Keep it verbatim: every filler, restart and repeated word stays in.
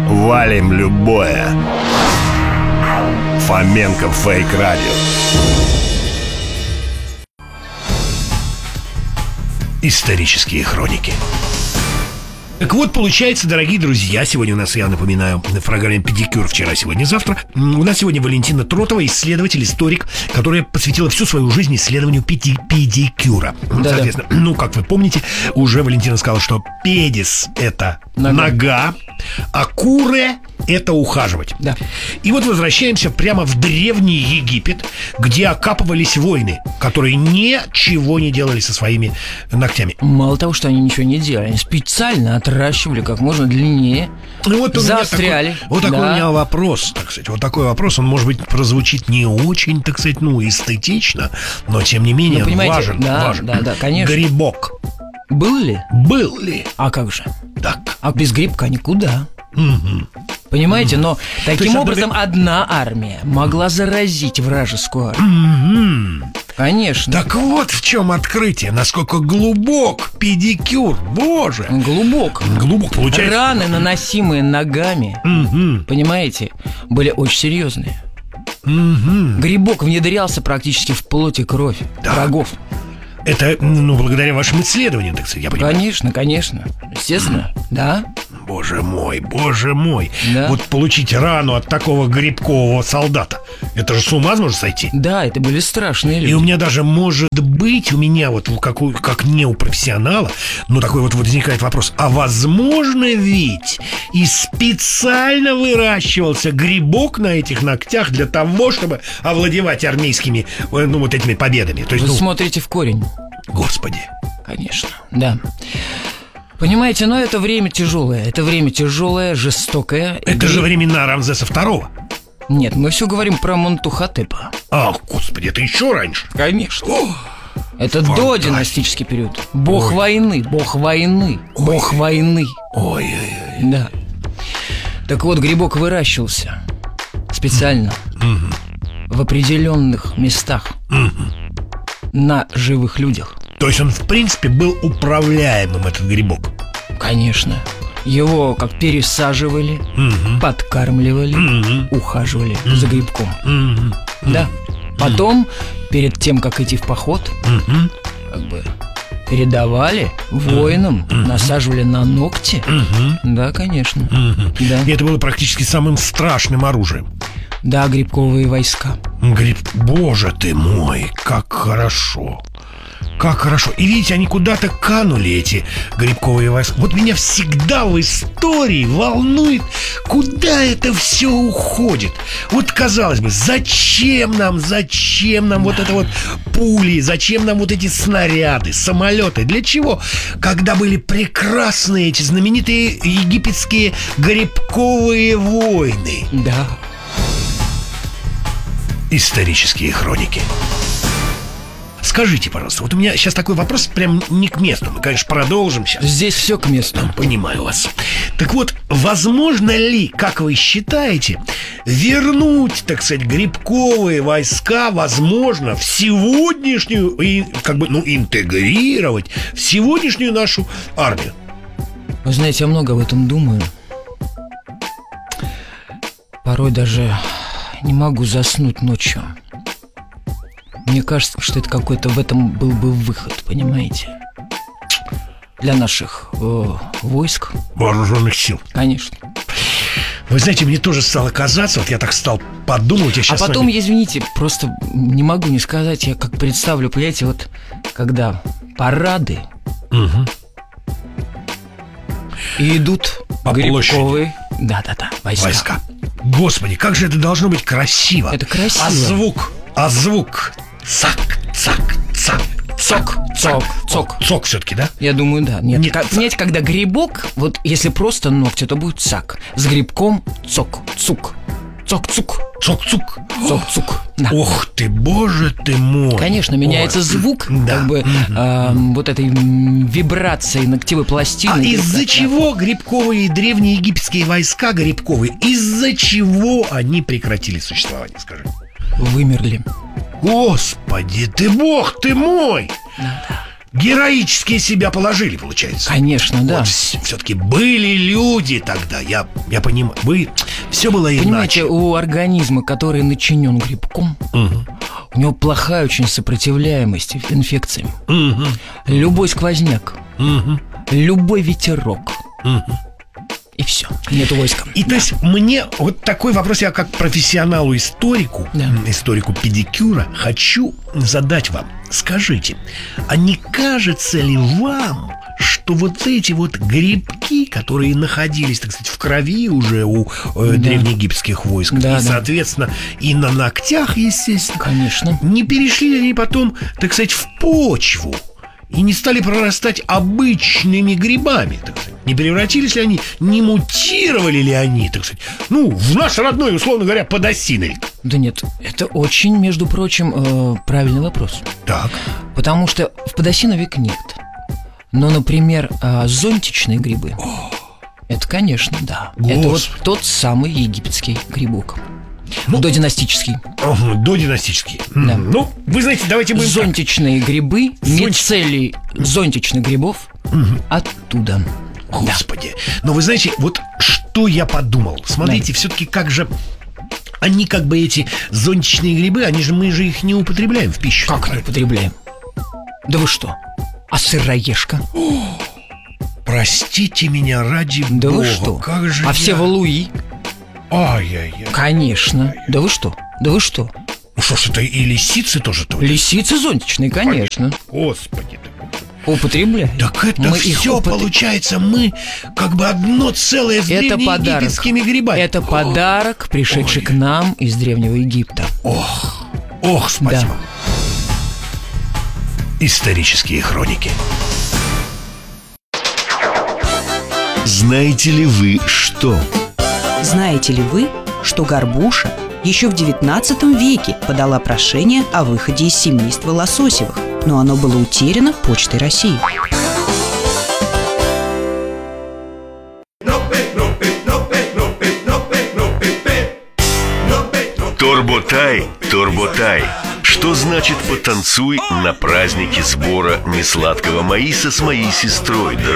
Валим любое. Фоменко Фейк Радио. Исторические хроники. Так вот, получается, дорогие друзья, сегодня у нас, я напоминаю, в программе «Педикюр» вчера, сегодня, завтра. У нас сегодня Валентина Тротова, исследователь, историк, которая посвятила всю свою жизнь исследованию педи- педикюра. Да, соответственно, да. Ну, как вы помните, уже Валентина сказала, что педис – это нога, нога, а куре – это ухаживать. Да. И вот возвращаемся прямо в Древний Египет, где окапывались воины, которые ничего не делали со своими ногтями. Мало того, что они ничего не делали, они специально отращивали как можно длиннее, ну, вот заостряли. Такой, вот такой да. у меня вопрос, так сказать. Вот такой вопрос, он, может быть, прозвучит не очень, так сказать, ну, эстетично, но, тем не менее, ну, важен, да, важен. Да, да, конечно. Грибок. Был ли? Был ли? А как же? Так. А без грибка никуда. Угу. Понимаете, но таким есть, образом одна... одна армия могла заразить вражескую армию. Угу. Конечно. Так вот в чем открытие, насколько глубок педикюр, боже. Глубок. Глубок, получается. Раны, наносимые ногами, угу. понимаете, были очень серьезные. Угу. Грибок внедрялся практически в плоть и кровь да. врагов. Это, ну, благодаря вашим исследованиям, так сказать, я понимаю. Конечно, конечно, естественно, mm. да. Боже мой, боже мой. Да. Вот получить рану от такого грибкового солдата, это же с ума можно сойти. Да, это были страшные люди. И у меня даже, может быть, у меня вот как, у, как не у профессионала, ну, такой вот возникает вопрос. А возможно ведь и специально выращивался грибок на этих ногтях для того, чтобы овладевать армейскими, ну, вот этими победами? То есть, Вы ну, смотрите в корень. Господи. Конечно, да. Понимаете, но это время тяжелое. Это время тяжелое, жестокое. Это и... же времена Рамзеса второго. Нет, мы все говорим про Монтухотепа. Ах, господи, это еще раньше. Конечно. О, это фантастика. Додинастический период. Бог Ой. войны, бог войны, Ой. бог войны. Ой-ой-ой. Да. Так вот, грибок выращивался специально mm-hmm. в определенных местах mm-hmm. на живых людях. То есть он, в принципе, был управляемым, этот грибок? Конечно. Его как пересаживали, угу. подкармливали, угу. ухаживали угу. за грибком. Угу. Да. Потом, перед тем, как идти в поход, угу. как бы передавали воинам, угу. насаживали на ногти. Угу. Да, конечно. Угу. Да. И это было практически самым страшным оружием. Да, грибковые войска. Гриб... Боже ты мой, как хорошо. Как хорошо. И видите, они куда-то канули, эти грибковые войска. Вот меня всегда в истории волнует, куда это все уходит. Вот, казалось бы, зачем нам, зачем нам вот это вот пули, зачем нам вот эти снаряды, самолеты? Для чего? Когда были прекрасные эти знаменитые египетские грибковые войны. Да. Исторические хроники. Скажите, пожалуйста, вот у меня сейчас такой вопрос прям не к месту. Мы, конечно, продолжим сейчас. Здесь все к месту. Понимаю вас. Так вот, возможно ли, как вы считаете, вернуть, так сказать, грибковые войска, возможно, в сегодняшнюю, и, как бы, ну, интегрировать в сегодняшнюю нашу армию? Вы знаете, я много об этом думаю. Порой даже не могу заснуть ночью. Мне кажется, что это какой-то в этом был бы выход, понимаете? Для наших э, войск. Вооруженных сил. Конечно. Вы знаете, мне тоже стало казаться, вот я так стал подумывать. Я сейчас а потом, вами... извините, просто не могу не сказать, я как представлю, понимаете, вот когда парады угу. и идут по грибковые, да-да-да, войска. войска. Господи, как же это должно быть красиво. Это красиво. А звук, а звук. Цак, цак, цак, цок, цок, цок. Цок все-таки, да? Я думаю, да. Нет, Нет, как, понимаете, когда грибок, вот если просто ногти, то будет цак. С грибком цок, цук. Цок-цук. Цок-цук. Цок-цук. Да. Ох ты, боже ты мой. Конечно, меняется Ой. звук, да. как бы э, вот этой вибрации ногтевой пластины. А грибка, из-за да. чего грибковые древнеегипетские войска грибковые, из-за чего они прекратили существование, скажи? Вымерли. Господи ты, бог ты мой! Да, да. героически себя положили, получается. Конечно, да. Вот, все-таки были люди тогда. Я, я понимаю, вы... все было иначе. Понимаете, у организма, который начинен грибком, угу. у него плохая очень сопротивляемость инфекциям. Угу. Любой сквозняк, угу. любой ветерок. Угу. И все, нету войска. И да. то есть мне вот такой вопрос, я как профессионалу-историку, да. историку педикюра, хочу задать вам. Скажите, а не кажется ли вам, что вот эти вот грибки, которые находились, так сказать, в крови уже у э, да. древнеегипетских войск, да, и, да. соответственно, и на ногтях, естественно, конечно, не перешли ли они потом, так сказать, в почву? И не стали прорастать обычными грибами, так сказать. Не превратились ли они, не мутировали ли они, так сказать, ну, в наш родной, условно говоря, подосиновик? Да нет, это очень, между прочим, э, правильный вопрос. Так. Потому что в подосиновик нет. Но, например, э, зонтичные грибы. О. Это, конечно, да. Господи. Это вот тот самый египетский грибок. Ну, додинастический. Ага, додинастический. Да. Ну, вы знаете, давайте будем зонтичные так. грибы, Зонтич... мицелий зонтичных грибов угу. оттуда. Господи. Да. Но вы знаете, вот что я подумал. Смотрите, да. все-таки как же они, как бы эти зонтичные грибы, они же, мы же их не употребляем в пищу. Как не употребляем? Да вы что? А сыроежка? О, простите меня, ради да бога. Вы что? Как же а я... все валуи? Ай-яй-яй. Конечно. Ай-яй. Да вы что? Да вы что? Ну что ж, это и лисицы тоже то? Лисицы зонтичные, конечно. Господи ты. Употребляем. Так это мы все употреб... получается, мы как бы одно целое с древнеегипетскими грибами. Это Ох. подарок, пришедший Ой. к нам из Древнего Египта. Ох, ох, спасибо. Да. Исторические хроники. Знаете ли вы что? Знаете ли вы, что горбуша еще в девятнадцатом веке подала прошение о выходе из семейства лососевых, но оно было утеряно Почтой России? Торботай, Торботай. Что значит потанцуй на празднике сбора несладкого маиса с моей сестрой,